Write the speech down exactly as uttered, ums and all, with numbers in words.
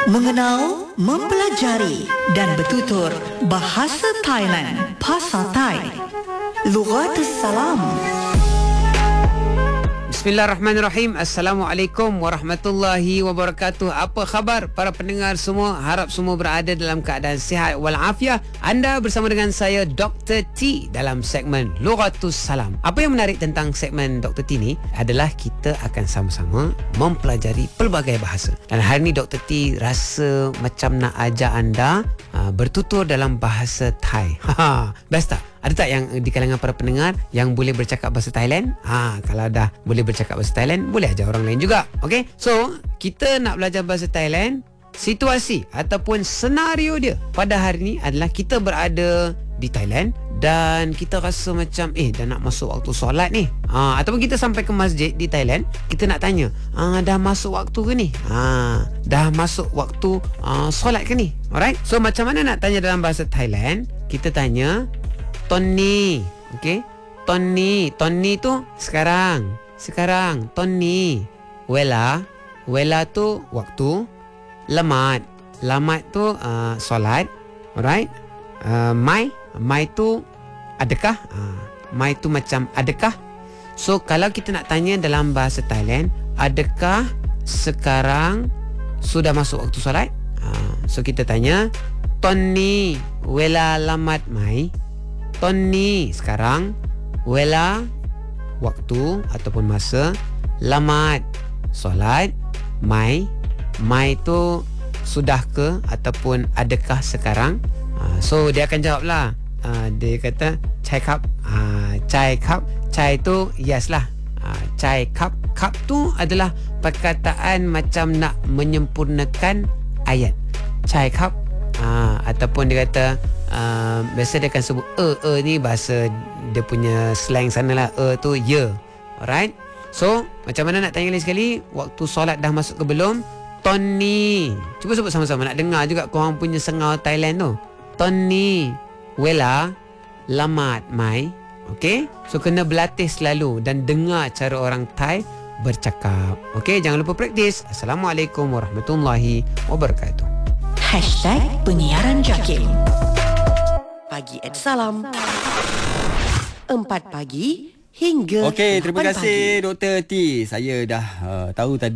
Mengenal, mempelajari dan bertutur bahasa Thailand, Pasar Thai. Lughatus Salam. Bismillahirrahmanirrahim. Assalamualaikum warahmatullahi wabarakatuh. Apa khabar para pendengar semua? Harap semua berada dalam keadaan sihat walafiat. Anda bersama dengan saya Doktor T dalam segmen Lughatus Salam. Apa yang menarik tentang segmen Doktor T ni adalah kita akan sama-sama mempelajari pelbagai bahasa. Dan hari ni Doktor T rasa macam nak ajak anda uh, bertutur dalam bahasa Thai. Ha, best tak? Ada tak yang di kalangan para pendengar yang boleh bercakap bahasa Thailand? Ha, kalau dah boleh bercakap bahasa Thailand, boleh ajar orang lain juga. Okay? So, kita nak belajar bahasa Thailand. Situasi ataupun senario dia pada hari ni adalah kita berada di Thailand dan kita rasa macam eh dah nak masuk waktu solat ni. Ha, ataupun kita sampai ke masjid di Thailand, kita nak tanya, ah, dah masuk waktu ke ni? Ha, dah masuk waktu uh, solat ke ni? Alright? So, macam mana nak tanya dalam bahasa Thailand? Kita tanya Tony, okey? Tony, Tony tu sekarang. Sekarang, Tony. Wela, Wela tu waktu. Lamat, Lamat tu uh, solat. Alright? Uh, Mai, Mai tu adakah? Uh, Mai tu macam adakah? So, kalau kita nak tanya dalam bahasa Thailand, adakah sekarang sudah masuk waktu solat? Uh, so, kita tanya, Tony, Wela lamat mai. Tony sekarang, wela waktu ataupun masa, lamat solat, mai mai tu sudah ke ataupun adakah sekarang? Uh, so dia akan jawablah. Uh, dia kata chai cup. Uh, chai cup, chai tu yes lah. Uh, chai cup, cup tu adalah perkataan macam nak menyempurnakan ayat. Chai cup. Uh, ataupun dia kata uh, biasa dia akan sebut e, e ni bahasa dia punya slang sana lah. E tu ya. Yeah. Alright. So macam mana nak tanya lagi sekali, waktu solat dah masuk ke belum? Tony, cuba sebut sama-sama, nak dengar juga korang punya sengau Thailand tu. Tony wela lamat mai. Okay, so kena berlatih selalu dan dengar cara orang Thai bercakap. Okay, jangan lupa praktis. Assalamualaikum warahmatullahi wabarakatuh. Hashtag Penyiaran Jakim. Pagi at Salam. Empat pagi hingga Okey, terima kasih pagi. Doktor T. Saya dah uh, tahu tadi